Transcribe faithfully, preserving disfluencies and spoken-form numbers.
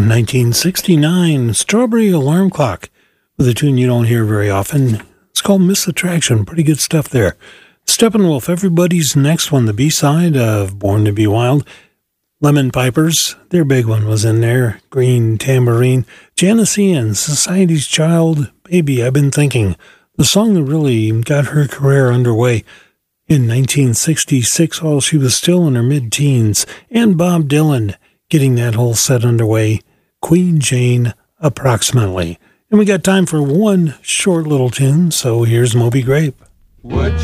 From nineteen sixty-nine, Strawberry Alarm Clock, with a tune you don't hear very often. It's called Miss Attraction. Pretty good stuff there. Steppenwolf, everybody's next one, the B-side of Born to Be Wild. Lemon Pipers, their big one was in there. Green Tambourine. Janice Ian, Society's Child, Baby, I've Been Thinking. The song that really got her career underway in nineteen sixty-six, while she was still in her mid-teens. And Bob Dylan, getting that whole set underway. Queen Jane, Approximately. And we got time for one short little tune, so here's Moby Grape. Would